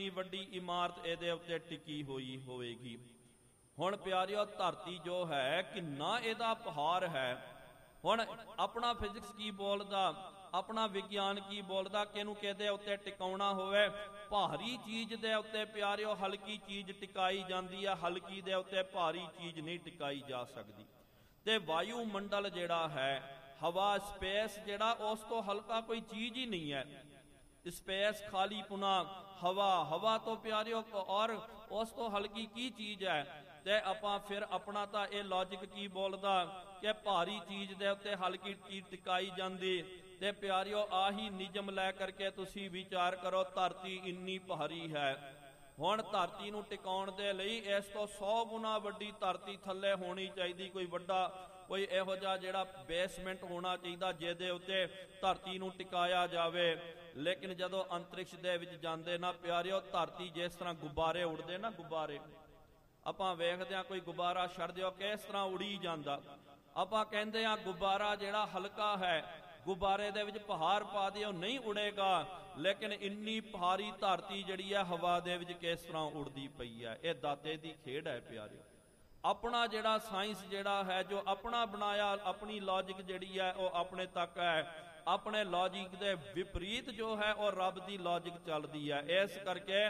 ਇੰਨੀ ਵੱਡੀ ਇਮਾਰਤ ਇਹਦੇ ਉੱਤੇ ਟਿਕੀ ਹੋਈ ਹੋਵੇਗੀ। ਹੁਣ ਪਿਆਰਿਓ ਧਰਤੀ ਜੋ ਹੈ ਕਿੰਨਾ ਇਹਦਾ ਭਾਰ ਹੈ। ਹੁਣ ਆਪਣਾ ਫਿਜ਼ਿਕਸ ਕੀ ਬੋਲਦਾ, ਆਪਣਾ ਵਿਗਿਆਨ ਕੀ ਬੋਲਦਾ ਕਿ ਇਹਨੂੰ ਕਿਹਦੇ ਉੱਤੇ ਟਿਕਾਉਣਾ ਹੋਵੇ। ਭਾਰੀ ਚੀਜ਼ ਦੇ ਉੱਤੇ ਪਿਆਰਿਓ ਹਲਕੀ ਚੀਜ਼ ਟਿਕਾਈ ਜਾਂਦੀ ਹੈ, ਹਲਕੀ ਦੇ ਉੱਤੇ ਭਾਰੀ ਚੀਜ਼ ਨਹੀਂ ਟਿਕਾਈ ਜਾ ਸਕਦੀ। ਤੇ ਵਾਯੂ ਮੰਡਲ ਜਿਹੜਾ ਹੈ, ਹਵਾ ਸਪੇਸ ਜਿਹੜਾ, ਉਸ ਤੋਂ ਹਲਕਾ ਕੋਈ ਚੀਜ਼ ਹੀ ਨਹੀਂ ਹੈ। ਸਪੇਸ ਖਾਲੀ ਪੁਨਾ ਹਵਾ ਤੋਂ ਪਿਆਰਿਓ ਔਰ ਉਸ ਤੋਂ ਹਲਕੀ ਕੀ ਚੀਜ਼ ਹੈ। ਤੇ ਆਪਾਂ ਫਿਰ ਆਪਣਾ ਤਾਂ ਇਹ ਲੌਜਿਕ ਕੀ ਬੋਲਦਾ ਕਿ ਭਾਰੀ ਚੀਜ਼ ਦੇ ਉੱਤੇ ਹਲਕੀ ਚੀਜ਼ ਟਿਕਾਈ ਜਾਂਦੀ। ਤੇ ਪਿਆਰਿਓ ਆਹੀ ਨਿਯਮ ਲੈ ਕਰਕੇ ਤੁਸੀਂ ਵਿਚਾਰ ਕਰੋ, ਧਰਤੀ ਇੰਨੀ ਭਾਰੀ ਹੈ। ਹੁਣ ਧਰਤੀ ਨੂੰ ਟਿਕਾਉਣ ਦੇ ਲਈ ਇਸ ਤੋਂ 100 ਗੁਣਾ ਵੱਡੀ ਧਰਤੀ ਥੱਲੇ ਹੋਣੀ ਚਾਹੀਦੀ। ਕੋਈ ਵੱਡਾ ਕੋਈ ਇਹੋ ਜਿਹਾ ਜਿਹੜਾ ਬੇਸਮੈਂਟ ਹੋਣਾ ਚਾਹੀਦਾ ਜਿਹਦੇ ਉੱਤੇ ਧਰਤੀ ਨੂੰ ਟਿਕਾਇਆ ਜਾਵੇ। ਲੇਕਿਨ ਜਦੋਂ ਅੰਤਰਿਕਸ਼ ਦੇ ਵਿੱਚ ਜਾਂਦੇ ਨਾ ਪਿਆਰਿਓ, ਧਰਤੀ ਜਿਸ ਤਰ੍ਹਾਂ ਗੁਬਾਰੇ ਉੱਡਦੇ ਨਾ, ਗੁਬਾਰੇ ਆਪਾਂ ਵੇਖਦੇ ਹਾਂ ਕੋਈ ਗੁਬਾਰਾ ਛੱਡ ਦਿਓ ਕਿਸ ਤਰ੍ਹਾਂ ਉੜੀ ਜਾਂਦਾ। ਆਪਾਂ ਕਹਿੰਦੇ ਹਾਂ ਗੁਬਾਰਾ ਜਿਹੜਾ ਹਲਕਾ ਹੈ, ਗੁਬਾਰੇ ਦੇ ਵਿੱਚ ਪਹਾੜ ਪਾ ਦਿਓ ਨਹੀਂ ਉੜੇਗਾ। ਲੇਕਿਨ ਇੰਨੀ ਭਾਰੀ ਧਰਤੀ ਜਿਹੜੀ ਹੈ ਹਵਾ ਦੇ ਵਿੱਚ ਕਿਸ ਤਰ੍ਹਾਂ ਉੜਦੀ ਪਈ ਹੈ। ਇਹ ਦਾਤੇ ਦੀ ਖੇਡ ਹੈ ਪਿਆਰਿਓ। ਆਪਣਾ ਜਿਹੜਾ ਸਾਇੰਸ ਜਿਹੜਾ ਹੈ, ਜੋ ਆਪਣਾ ਬਣਾਇਆ, ਆਪਣੀ ਲੌਜਿਕ ਜਿਹੜੀ ਹੈ ਉਹ ਆਪਣੇ ਤੱਕ ਹੈ। ਆਪਣੇ ਲੌਜਿਕ ਦੇ ਵਿਪਰੀਤ ਜੋ ਹੈ ਉਹ ਰੱਬ ਦੀ ਲੌਜਿਕ ਚੱਲਦੀ ਹੈ। ਇਸ ਕਰਕੇ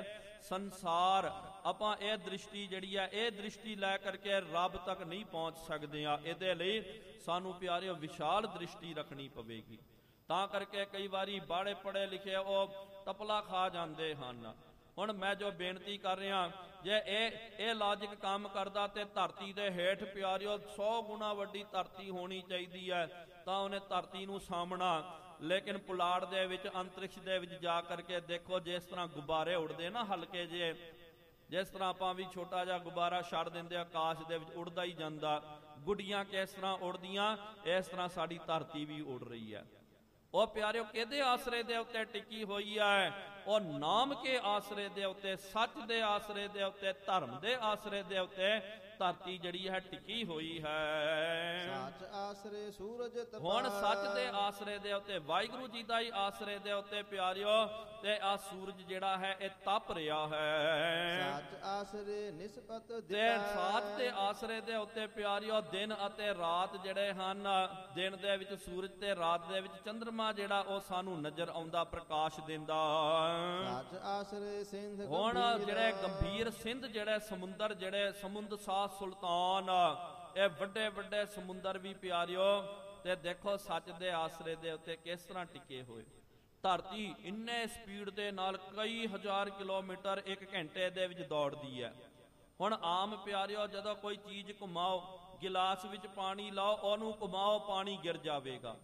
ਸੰਸਾਰ ਆਪਾਂ ਇਹ ਦ੍ਰਿਸ਼ਟੀ ਜਿਹੜੀ ਹੈ, ਇਹ ਦ੍ਰਿਸ਼ਟੀ ਲੈ ਕਰਕੇ ਰੱਬ ਤੱਕ ਨਹੀਂ ਪਹੁੰਚ ਸਕਦੇ ਆ। ਇਹਦੇ ਲਈ ਸਾਨੂੰ ਪਿਆਰਿਓ ਵਿਸ਼ਾਲ ਦ੍ਰਿਸ਼ਟੀ ਰੱਖਣੀ ਪਵੇਗੀ। ਤਾਂ ਕਰਕੇ ਕਈ ਵਾਰੀ ਬਾੜੇ ਪੜ੍ਹੇ ਲਿਖੇ ਉਹ ਟਪਲਾ ਖਾ ਜਾਂਦੇ ਹਨ। ਹੁਣ ਮੈਂ ਜੋ ਬੇਨਤੀ ਕਰ ਰਿਹਾ, ਜੇ ਇਹ ਲੌਜਿਕ ਕੰਮ ਕਰਦਾ ਤੇ ਧਰਤੀ ਦੇ ਹੇਠ ਪਿਆਰਿਓ 100 ਗੁਣਾ ਵੱਡੀ ਧਰਤੀ ਹੋਣੀ ਚਾਹੀਦੀ ਹੈ, ਤਾਂ ਉਹਨੇ ਧਰਤੀ ਨੂੰ ਸਾਹਮਣਾ। ਲੇਕਿਨ ਪੁਲਾੜ ਦੇ ਵਿੱਚ, ਅੰਤਰਿਕਸ਼ ਦੇ ਵਿੱਚ ਜਾ ਕਰਕੇ ਦੇਖੋ, ਜਿਸ ਤਰ੍ਹਾਂ ਗੁਬਾਰੇ ਉੱਡਦੇ ਨਾ ਹਲਕੇ ਜਿਹੇ, ਜਿਸ ਤਰ੍ਹਾਂ ਆਪਾਂ ਵੀ ਛੋਟਾ ਜਿਹਾ ਗੁਬਾਰਾ ਛੱਡ ਦਿੰਦੇ ਆਕਾਸ਼ ਦੇ ਵਿੱਚ ਉੱਡਦਾ ਹੀ ਜਾਂਦਾ। ਗੁੱਡੀਆਂ ਕਿਸ ਤਰ੍ਹਾਂ ਉੱਡਦੀਆਂ, ਇਸ ਤਰ੍ਹਾਂ ਸਾਡੀ ਧਰਤੀ ਵੀ ਉੱਡ ਰਹੀ ਹੈ। ਉਹ ਪਿਆਰਿਓ ਕਿਹਦੇ ਆਸਰੇ ਦੇ ਉੱਤੇ ਟਿਕੀ ਹੋਈ ਹੈ? ਉਹ ਨਾਮ ਕੇ ਆਸਰੇ ਦੇ ਉੱਤੇ, ਸੱਚ ਦੇ ਆਸਰੇ ਦੇ ਉੱਤੇ, ਧਰਮ ਦੇ ਆਸਰੇ ਦੇ ਉੱਤੇ ਧਰਤੀ ਜਿਹੜੀ ਹੈ ਟਿਕੀ ਹੋਈ ਹੈ। ਸੱਚ ਆਸਰੇ ਸੂਰਜ ਤਪਾਇਆ। ਹੁਣ ਸੱਚ ਦੇ ਆਸਰੇ ਦੇ ਉੱਤੇ, ਵਾਹਿਗੁਰੂ ਜੀ ਦਾ ਹੀ ਆਸਰੇ ਦੇ ਉੱਤੇ ਪਿਆਰਿਓ, ਤੇ ਆ ਸੂਰਜ ਜਿਹੜਾ ਹੈ ਇਹ ਤਪ ਰਿਹਾ ਹੈ। ਸੱਚ ਆਸਰੇ ਨਿਸਬਤ ਤੇ ਸੱਚ ਦੇ ਆਸਰੇ ਦੇ ਉੱਤੇ ਪਿਆਰਿਓ ਦਿਨ ਅਤੇ ਰਾਤ ਜਿਹੜੇ ਹਨ, ਦਿਨ ਦੇ ਵਿੱਚ ਸੂਰਜ ਤੇ ਰਾਤ ਦੇ ਵਿੱਚ ਚੰਦਰਮਾ ਜਿਹੜਾ ਉਹ ਸਾਨੂੰ ਨਜ਼ਰ ਆਉਂਦਾ, ਪ੍ਰਕਾਸ਼ ਦਿੰਦਾ। ਸੱਚ ਆਸਰੇ ਸਿੰਧ ਹੁਣ ਜਿਹੜੇ ਗੰਭੀਰ ਸਿੰਧ, ਜਿਹੜੇ ਸਮੁੰਦਰ, ਜਿਹੜੇ ਸਮੁੰਦ ਸਾਹ ਸੁਲਤਾਨ, ਇਹ ਵੱਡੇ ਵੱਡੇ ਸਮੁੰਦਰ ਵੀ ਪਿਆਰਿਓ, ਤੇ ਦੇਖੋ ਸੱਚ ਦੇ ਆਸਰੇ ਦੇ ਉੱਤੇ ਕਿਸ ਤਰ੍ਹਾਂ ਟਿਕੇ ਹੋਏ। ਧਰਤੀ ਇੰਨੇ ਸਪੀਡ ਦੇ ਨਾਲ ਕਈ ਹਜ਼ਾਰ ਕਿਲੋਮੀਟਰ 1 ਘੰਟੇ ਦੇ ਵਿੱਚ ਦੌੜਦੀ ਹੈ। ਹੁਣ ਆਮ ਪਿਆਰਿਓ ਜਦੋਂ ਕੋਈ ਚੀਜ਼ ਘੁਮਾਓ, ਗਿਲਾਸ ਵਿੱਚ ਪਾਣੀ ਲਾਓ, ਉਹਨੂੰ ਘੁਮਾਓ, ਪਾਣੀ ਗਿਰ ਜਾਵੇਗਾ।